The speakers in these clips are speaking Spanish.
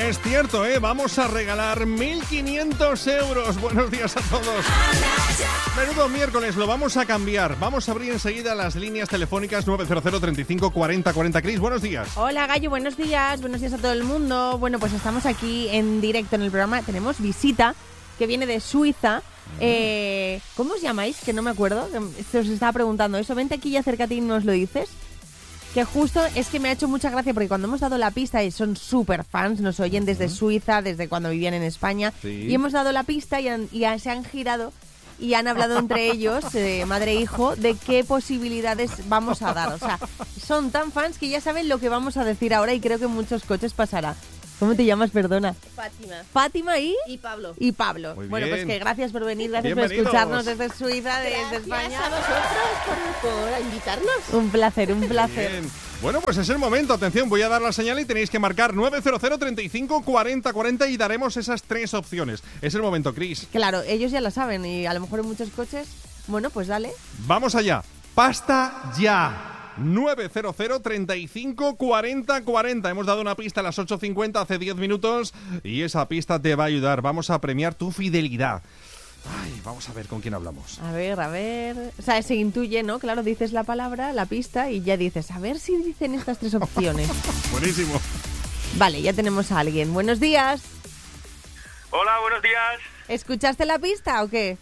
Es cierto, vamos a regalar 1.500 euros. Buenos días a todos. Menudo miércoles, lo vamos a cambiar. Vamos a abrir enseguida las líneas telefónicas 900 35 40 40. Cris, buenos días. Hola, Gallo, buenos días. Buenos días a todo el mundo. Bueno, pues estamos aquí en directo en el programa. Tenemos visita que viene de Suiza. ¿Cómo os llamáis? Que no me acuerdo. Se os estaba preguntando eso. Vente aquí y acércate y nos lo dices. Que justo es que me ha hecho mucha gracia porque cuando hemos dado la pista, y son súper fans, nos oyen desde Suiza, desde cuando vivían en España, y hemos dado la pista y se han girado y han hablado entre ellos, madre e hijo, de qué posibilidades vamos a dar. O sea, son tan fans que ya saben lo que vamos a decir ahora y creo que en muchos coches pasará. ¿Cómo te llamas, perdona? Fátima. Fátima y Pablo. Y Pablo. Muy bueno, bien. pues que gracias por venir, gracias Bienvenidos. por escucharnos desde Suiza, desde España. Gracias a vosotros por invitarnos. Un placer, un placer. Bien. Bueno, pues es el momento. Atención, voy a dar la señal y tenéis que marcar 900 35 40 40 y daremos esas 3 opciones. Es el momento, Cris. Claro, ellos ya lo saben y a lo mejor en muchos coches. Bueno, pues dale. Vamos allá. Pasta ya. 900 35 40 40. Hemos dado una pista a las 8:50 hace 10 minutos y esa pista te va a ayudar. Vamos a premiar tu fidelidad. Ay, vamos a ver con quién hablamos. A ver. O sea, se intuye, ¿no? Claro, dices la palabra, la pista y ya dices, a ver si dicen estas 3 opciones. Buenísimo. Vale, ya tenemos a alguien. Buenos días. Hola, buenos días. ¿Escuchaste la pista o qué?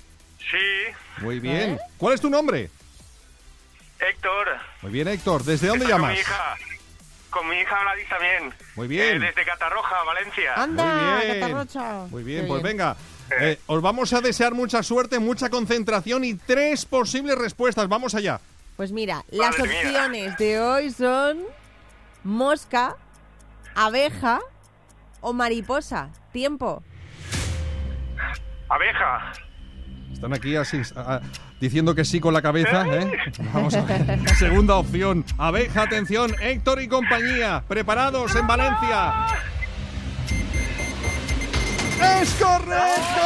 Sí, Muy bien. ¿Cuál es tu nombre? Héctor. Muy bien, Héctor. ¿Desde dónde Estoy llamas? Con mi hija Gladys también. Muy bien. Desde Catarroja, Valencia. ¡Anda, Muy bien. Catarrocha! Muy bien, Qué pues venga. Os vamos a desear mucha suerte, mucha concentración y 3 posibles respuestas. Vamos allá. Pues mira, las Madre mía. opciones de hoy son mosca, abeja o mariposa. Tiempo. Abeja. Están aquí así, diciendo que sí con la cabeza, ¿eh? Vamos a ver. Segunda opción. Abeja, atención, Héctor y compañía. Preparados en Valencia. ¡Es correcto!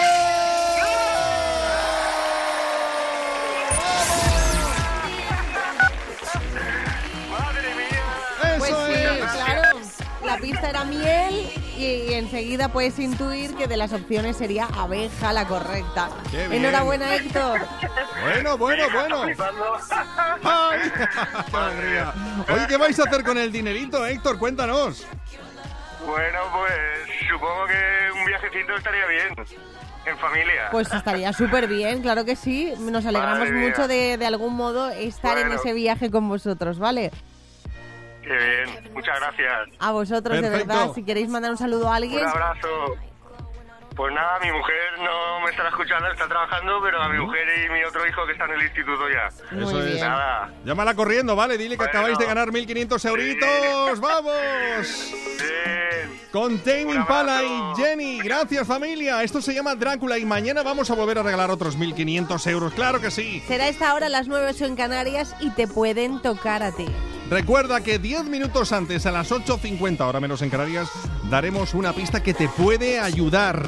Madre mía. Pues ¡Eso sí, es! claro. La pista era miel y enseguida puedes intuir que de las opciones sería abeja la correcta. ¡Qué bien! Enhorabuena, Héctor. Bueno. Flipando. ¡Ay! ¡Qué alegría! Oye, ¿qué vais a hacer con el dinerito, Héctor? Cuéntanos. Bueno, pues supongo que un viajecito estaría bien. En familia. Pues estaría súper bien, claro que sí. Nos alegramos Madre mía. mucho de algún modo estar en Bueno. ese viaje con vosotros, ¿vale? Qué bien. Muchas gracias. A vosotros, de Perfecto. verdad. Si queréis mandar un saludo a alguien, Un abrazo. Pues nada, mi mujer no me estará escuchando, está trabajando, pero a mi mujer y mi otro hijo que está en el instituto ya. muy Eso es. bien. Nada. Llámala corriendo, ¿vale? Dile que Bueno. acabáis de ganar 1.500 euritos. ¡Vamos! Bien. Con Tame Un Impala y abrazo. Jenny. Gracias, familia. Esto se llama Drácula y mañana vamos a volver a regalar otros 1.500 euros. ¡Claro que sí! Será esta hora a las 9:08 en Canarias y te pueden tocar a ti. Recuerda que 10 minutos antes, a las 8:50, ahora menos en Canarias, daremos una pista que te puede ayudar.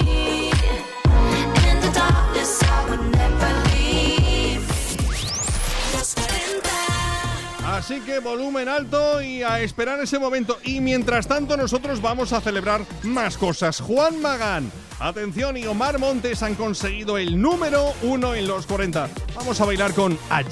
Así que volumen alto y a esperar ese momento. Y mientras tanto nosotros vamos a celebrar más cosas. Juan Magán, atención, y Omar Montes han conseguido el número 1 en los 40. Vamos a bailar con